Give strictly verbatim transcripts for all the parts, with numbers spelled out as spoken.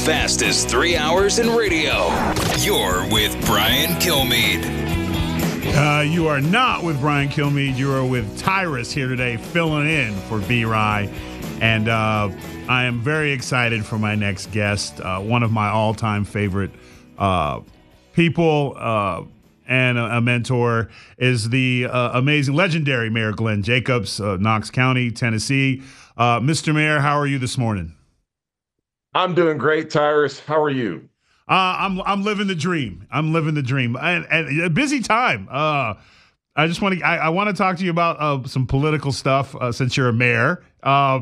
fastest three hours in radio. You're with Brian Kilmeade. Uh, you are not with Brian Kilmeade. You are with Tyrus here today, filling in for B-Rye. And uh, I am very excited for my next guest, uh, one of my all-time favorite uh, people uh, and a, a mentor is the uh, amazing, legendary Mayor Glenn Jacobs, uh, Knox County, Tennessee. Uh, Mister Mayor, how are you this morning? I'm doing great, Tyrus. How are you? Uh, I'm I'm living the dream. I'm living the dream, and, and a busy time. Uh, I just want to I, I want to talk to you about uh, some political stuff uh, since you're a mayor, uh,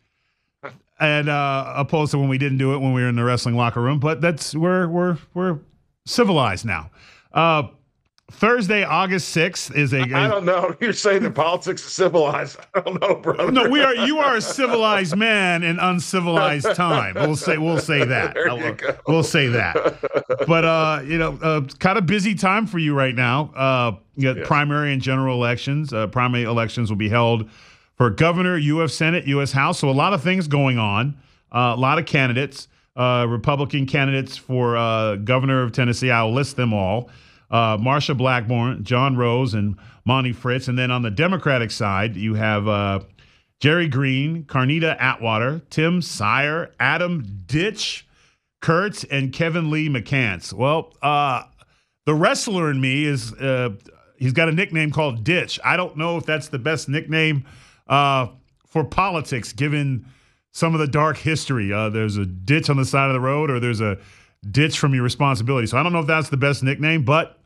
and uh, opposed to when we didn't do it when we were in the wrestling locker room. But that's we're we're we're civilized now. Uh, Thursday, August sixth is a. I don't know. You're saying that politics is civilized. I don't know, brother. No, we are. You are a civilized man in uncivilized time. We'll say. We'll say that. There you go. We'll say that. But uh, you know, uh, kind of busy time for you right now. Uh, you got Yes. primary and general elections. Uh, primary elections will be held for governor, U S Senate, U S House. So a lot of things going on. Uh, a lot of candidates. Uh, Republican candidates for uh, governor of Tennessee. I'll list them all. Uh, Marsha Blackburn, John Rose, and Monty Fritz. And then on the Democratic side, you have uh, Jerry Green, Carnita Atwater, Tim Sire, Adam Ditch, Kurtz, and Kevin Lee McCants. Well, uh, the wrestler in me is uh, he's got a nickname called Ditch. I don't know if that's the best nickname uh, for politics, given some of the dark history. Uh, there's a ditch on the side of the road, or there's a ditch from your responsibility. So I don't know if that's the best nickname, but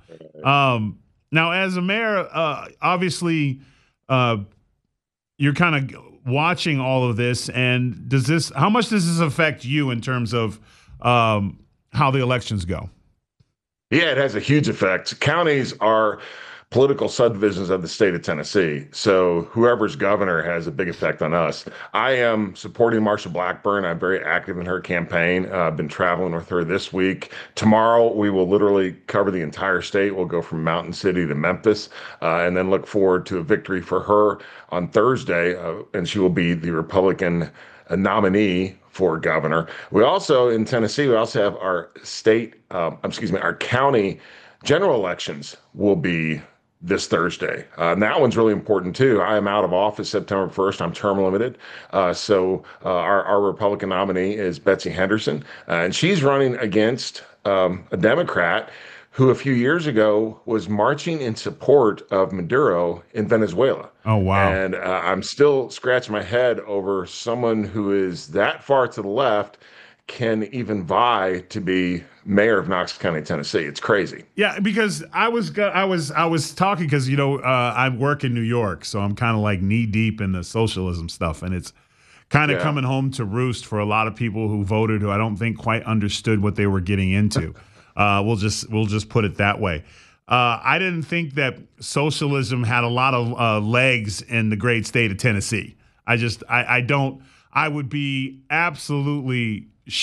um, now as a mayor, uh, obviously uh, you're kind of watching all of this. And does this, how much does this affect you in terms of um, how the elections go? Yeah, it has a huge effect. Counties are political subdivisions of the state of Tennessee. So whoever's governor has a big effect on us. I am supporting Marsha Blackburn. I'm very active in her campaign. Uh, I've been traveling with her this week. Tomorrow, we will literally cover the entire state. We'll go from Mountain City to Memphis, uh, and then look forward to a victory for her on Thursday. Uh, and she will be the Republican uh, nominee for governor. We also, in Tennessee, we also have our state, um, excuse me, our county general elections will be this Thursday. Uh, and that one's really important too. I am out of office September first. I'm term limited. Uh, so uh, our, our Republican nominee is Betsy Henderson, uh, and she's running against um, a Democrat who a few years ago was marching in support of Maduro in Venezuela. Oh, wow. And uh, I'm still scratching my head over someone who is that far to the left can even vie to be mayor of Knox County, Tennessee. It's crazy. Yeah, because I was go- I was I was talking because you know uh, I work in New York, so I'm kind of like knee deep in the socialism stuff, and it's kind of Yeah. coming home to roost for a lot of people who voted who I don't think quite understood what they were getting into. uh, we'll just we'll just put it that way. Uh, I didn't think that socialism had a lot of uh, legs in the great state of Tennessee. I just I, I don't. I would be absolutely